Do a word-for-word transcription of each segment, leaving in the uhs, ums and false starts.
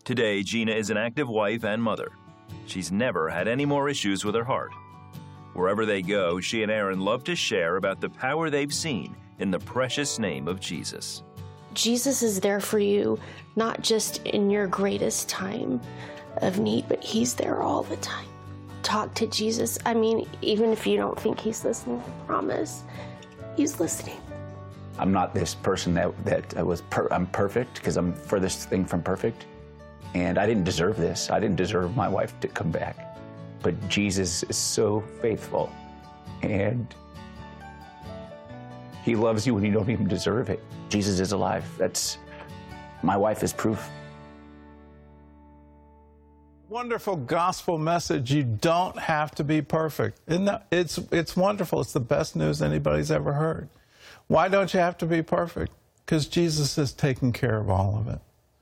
Today, Gina is an active wife and mother. She's never had any more issues with her heart. Wherever they go, she and Aaron love to share about the power they've seen in the precious name of Jesus. Jesus is there for you, not just in your greatest time of need, but he's there all the time. Talk to Jesus. I mean, even if you don't think he's listening, I promise, he's listening. I'm not this person that, that was, per, I'm perfect, because I'm furthest thing from perfect. And I didn't deserve this. I didn't deserve my wife to come back. But Jesus is so faithful, and he loves you when you don't even deserve it. Jesus is alive. That's, my wife is proof. Wonderful gospel message. You don't have to be perfect. Isn't that, it's, it's wonderful. It's the best news anybody's ever heard. Why don't you have to be perfect? Because Jesus has taken care of all of it.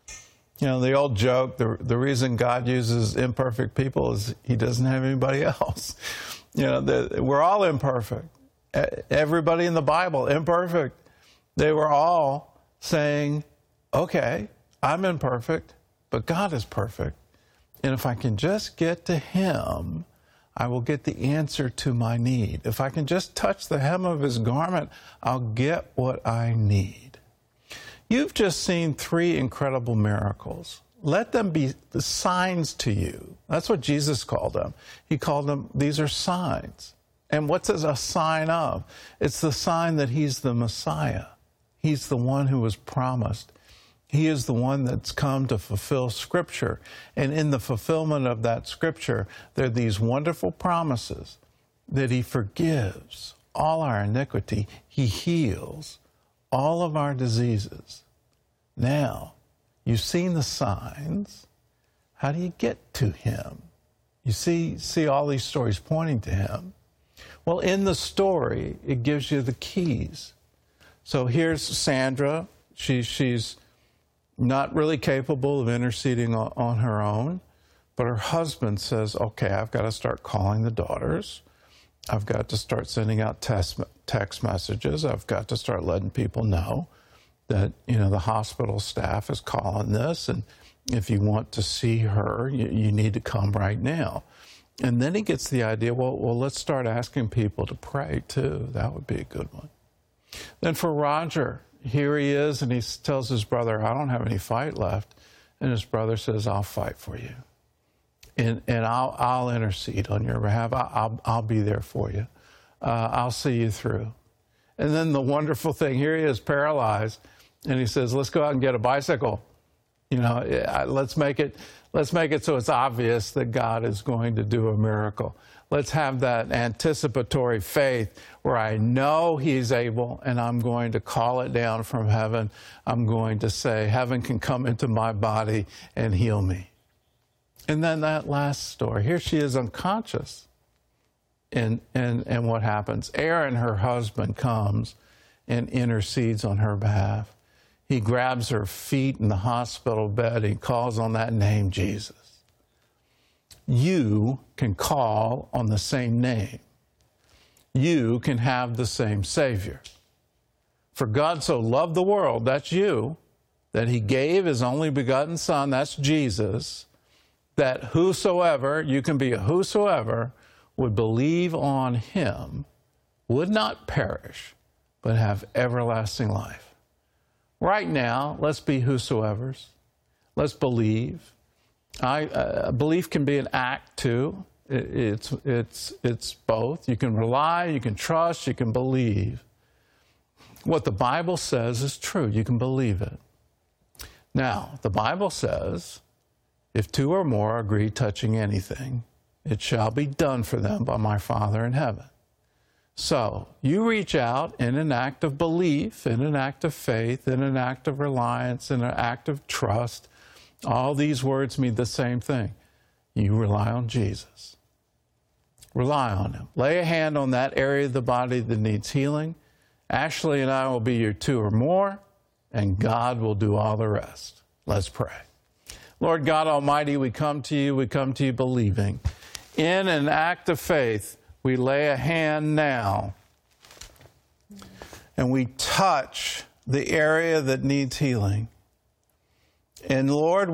You know, the old joke, the, the reason God uses imperfect people is he doesn't have anybody else. You know, the, we're all imperfect. Everybody in the Bible, imperfect. They were all saying, okay, I'm imperfect, but God is perfect. And if I can just get to him, I will get the answer to my need. If I can just touch the hem of his garment, I'll get what I need. You've just seen three incredible miracles. Let them be the signs to you. That's what Jesus called them. He called them, these are signs. And what's a sign of? It's the sign that he's the Messiah. He's the one who was promised. He is the one that's come to fulfill Scripture. And in the fulfillment of that Scripture, there are these wonderful promises that he forgives all our iniquity. He heals all of our diseases. Now, you've seen the signs. How do you get to him? You see, see all these stories pointing to him. Well, in the story, it gives you the keys. So here's Sandra. She, she's not really capable of interceding on, on her own, but her husband says, okay, I've got to start calling the daughters. I've got to start sending out text, text messages. I've got to start letting people know that, you know, the hospital staff is calling this, and if you want to see her, you, you need to come right now. And then he gets the idea, well, well, let's start asking people to pray, too. That would be a good one. Then for Roger, here he is, and he tells his brother, I don't have any fight left. And his brother says, I'll fight for you. And, and I'll, I'll intercede on your behalf. I, I'll, I'll be there for you. Uh, I'll see you through. And then the wonderful thing, here he is paralyzed, and he says, let's go out and get a bicycle. You know, let's make it, let's make it so it's obvious that God is going to do a miracle. Let's have that anticipatory faith where I know he's able, and I'm going to call it down from heaven. I'm going to say, heaven can come into my body and heal me. And then that last story, here she is unconscious. And, and, and what happens? Aaron, her husband, comes and intercedes on her behalf. He grabs her feet in the hospital bed. He calls on that name, Jesus. You can call on the same name. You can have the same Savior. For God so loved the world, that's you, that he gave his only begotten Son, that's Jesus, that whosoever, you can be a whosoever, would believe on him, would not perish, but have everlasting life. Right now, let's be whosoevers. Let's believe. I, uh, belief can be an act, too. It, it's, it's, it's both. You can rely, you can trust, you can believe. What the Bible says is true. You can believe it. Now, the Bible says, if two or more agree touching anything, it shall be done for them by my Father in heaven. So, you reach out in an act of belief, in an act of faith, in an act of reliance, in an act of trust. All these words mean the same thing. You rely on Jesus. Rely on him. Lay a hand on that area of the body that needs healing. Ashley and I will be your two or more, and God will do all the rest. Let's pray. Lord God Almighty, we come to you, we come to you believing. In an act of faith, we lay a hand now, and we touch the area that needs healing. And Lord,